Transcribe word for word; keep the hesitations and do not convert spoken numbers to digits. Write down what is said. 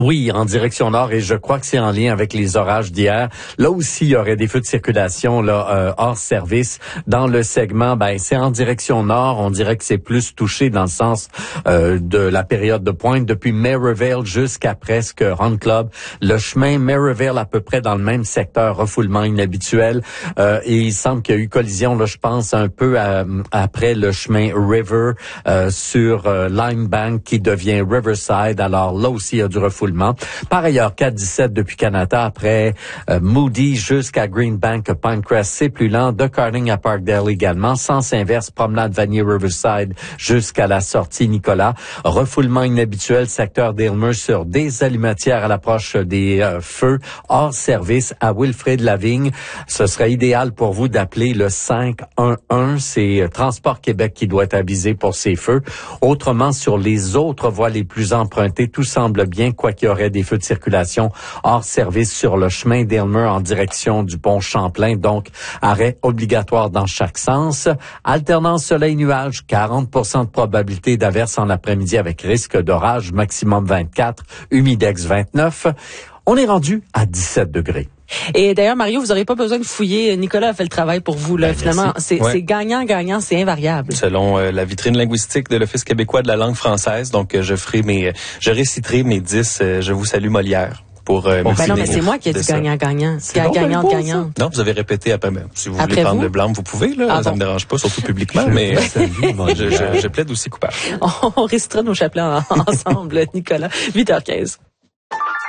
Oui, en direction nord, et je crois que c'est en lien avec les orages d'hier. Là aussi, il y aurait des feux de circulation là euh, hors service. Dans le segment, ben c'est en direction nord. On dirait que c'est plus touché dans le sens euh, de la période de pointe, depuis Merivale jusqu'à presque Run Club. Le chemin Merivale à peu près dans le même secteur, refoulement inhabituel. Euh, et il semble qu'il y a eu collision, là, je pense, un peu à, après le chemin River euh, sur euh, Limebank qui devient Riverside. Alors là aussi, il y a du refoulement. Par ailleurs, quatre dix-sept depuis Canada, après euh, Moody jusqu'à Greenbank, Pinecrest, c'est plus lent. De Carling à Parkdale également. Sens inverse, promenade Vanier Riverside jusqu'à la sortie Nicolas. Refoulement inhabituel, secteur d'Aylmer sur des allumetières à l'approche des euh, feux. Hors service à Wilfrid-Lavigne. Ce serait idéal pour vous d'appeler le cinq un un. C'est Transport Québec qui doit être avisé pour ces feux. Autrement, sur les autres voies les plus empruntées, tout semble bien, quoi qu'il y aurait des feux de circulation hors service sur le chemin d'Aylmer en direction du pont Champlain. Donc, arrêt obligatoire dans chaque sens. Alternance soleil-nuage, quarante pour cent de probabilité d'averse en après-midi avec risque d'orage, maximum vingt-quatre, humidex vingt-neuf. On est rendu à dix-sept degrés. Et d'ailleurs, Mario, vous n'aurez pas besoin de fouiller. Nicolas a fait le travail pour vous. Là, ben, finalement, c'est, ouais. c'est gagnant-gagnant, c'est invariable. Selon euh, la vitrine linguistique de l'Office québécois de la langue française, donc euh, je ferai mes, je réciterai mes dix. Euh, je vous salue Molière. Pour, euh, ben non, mais c'est moi qui ai dit gagnant-gagnant. C'est gagnant-gagnant. Non, vous avez répété après. Ben, si vous après voulez prendre vous? le blâme, vous pouvez. Là, ah, ça bon. me dérange pas, surtout publiquement. mais je, je, je plaide aussi coupable. On récitera nos chapelets ensemble, Nicolas. huit heures quinze.